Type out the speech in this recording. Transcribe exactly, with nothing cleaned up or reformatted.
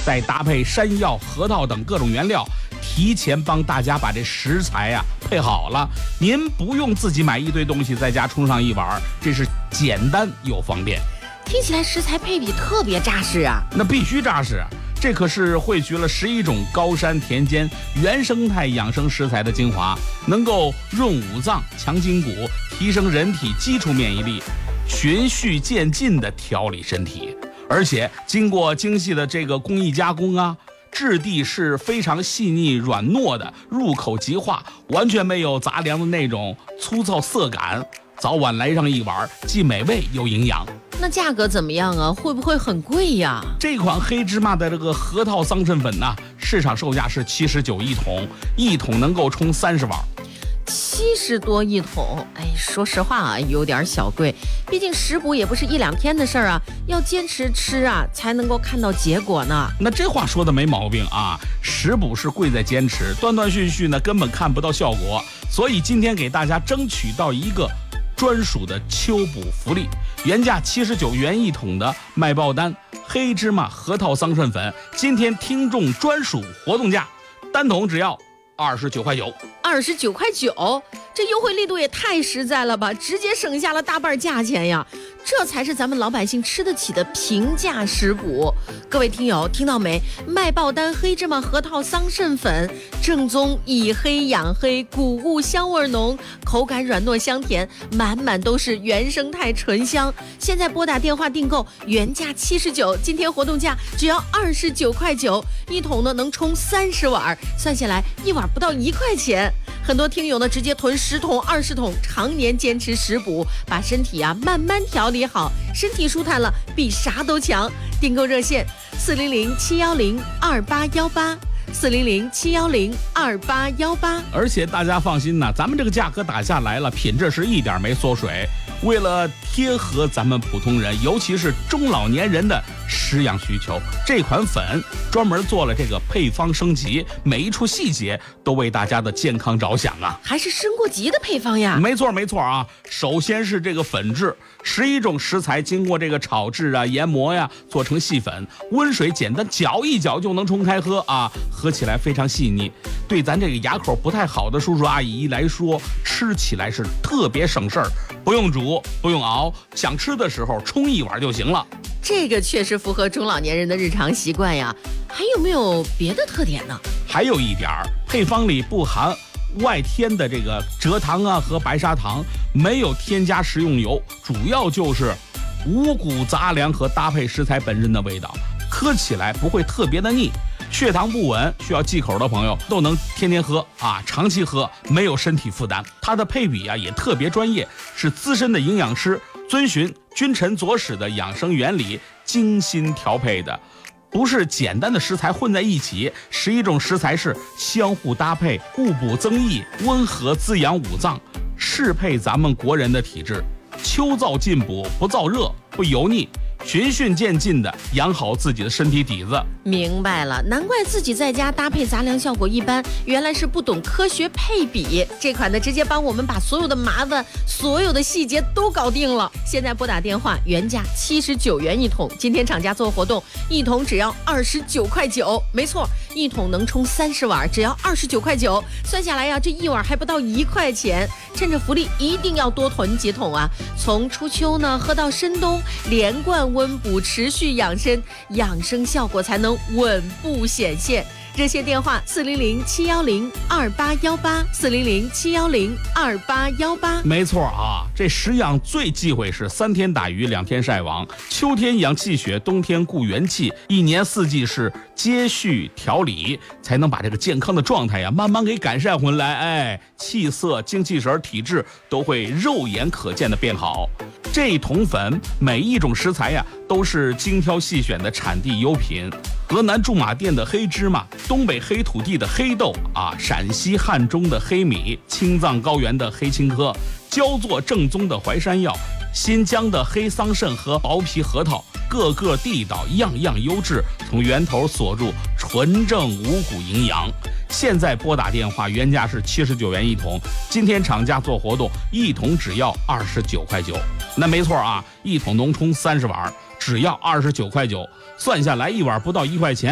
再搭配山药、核桃等各种原料，提前帮大家把这食材呀、啊、配好了。您不用自己买一堆东西在家冲上一碗，这是简单又方便。 听起来食材配比特别扎实啊！ 那必须扎实啊！这可是汇聚了十一种高山田间原生态养生食材的精华，能够润五脏、强筋骨，提升人体基础免疫力，循序渐进的调理身体。而且经过精细的这个工艺加工啊，质地是非常细腻软糯的，入口即化，完全没有杂粮的那种粗糙涩感。早晚来上一碗，既美味又营养。 那价格怎么样啊？会不会很贵呀？ 这款黑芝麻的这个核桃桑葚粉呢、啊，市场售价是七十九一桶，一桶能够冲三十碗。 七十多一桶，哎，说实话啊，有点小贵。毕竟食补也不是一两天的事儿啊，要坚持吃啊，才能够看到结果呢。 那这话说的没毛病啊，食补是贵在坚持，断断续续呢根本看不到效果。所以今天给大家争取到一个专属的秋补福利，原价七十九元一桶的麦爆丹黑芝麻核桃桑葚粉，今天听众专属活动价，单桶只要二十九块九。 二十九块九，这优惠力度也太实在了吧，直接省下了大半价钱呀！这才是咱们老百姓吃得起的平价食补。各位听友听到没？麦爆丹黑芝麻核桃桑葚粉，正宗以黑养黑，谷物香味浓，口感软糯香甜，满满都是原生态醇香。现在拨打电话订购，原价七十九，今天活动价只要二十九块九，一桶呢能冲三十碗，算下来一碗不到一块钱。很多听友呢直接囤十桶、二十桶，常年坚持食补，把身体啊慢慢调理好，身体舒坦了，比啥都强。订购热线四零零七幺零二八幺八。四零零七幺零二八幺八， 而且大家放心呐，咱们这个价格打下来了，品质是一点没缩水。为了贴合咱们普通人，尤其是中老年人的食养需求，这款粉专门做了这个配方升级，每一处细节都为大家的健康着想啊， 还是升过级的配方呀。 没错没错啊，首先是这个粉质，十一种食材经过这个炒制啊、研磨呀，做成细粉，温水简单搅一搅就能冲开喝啊，喝起来非常细腻。对咱这个牙口不太好的叔叔阿姨来说，吃起来是特别省事儿，不用煮不用熬，想吃的时候冲一碗就行了。 这个确实符合中老年人的日常习惯呀。还有没有别的特点呢？ 还有一点儿，配方里不含外添的这个蔗糖啊和白砂糖，没有添加食用油，主要就是五谷杂粮和搭配食材本身的味道，喝起来不会特别的腻。血糖不稳需要忌口的朋友都能天天喝啊，长期喝没有身体负担。它的配比啊也特别专业，是资深的营养师遵循君臣佐使的养生原理精心调配的，不是简单的食材混在一起，十一种食材是相互搭配，互补增益，温和滋养五脏，适配咱们国人的体质。秋燥进补，不燥热，不油腻，循序渐进的养好自己的身体底子。 明白了，难怪自己在家搭配杂粮效果一般，原来是不懂科学配比。这款呢，直接帮我们把所有的麻烦、所有的细节都搞定了。现在拨打电话，原价七十九元一桶，今天厂家做活动，一桶只要二十九块九。没错，一桶能冲三十碗，只要二十九块九。算下来呀、啊，这一碗还不到一块钱。趁着福利，一定要多囤几桶啊！从初秋呢喝到深冬，连贯温补，持续养生，养生效果才能稳步显现。热线电话四零零七幺零二八幺八，四零零七幺零二八幺八。 没错啊，这食养最忌讳是三天打鱼两天晒网，秋天养气血，冬天固元气，一年四季是接续调理，才能把这个健康的状态呀慢慢给改善回来。哎，气色、精气神、体质都会肉眼可见的变好。这桶粉每一种食材呀都是精挑细选的产地优品，河南驻马店的黑芝麻，东北黑土地的黑豆啊，陕西汉中的黑米，青藏高原的黑青稞，焦作正宗的淮山药，新疆的黑桑葚和薄皮核桃，个个地道，样样优质，从源头锁住纯正五谷营养。现在拨打电话，原价是七十九元一桶，今天厂家做活动，一桶只要二十九块九。那没错啊，一桶能冲三十碗，只要二十九块九，算下来一碗不到一块钱。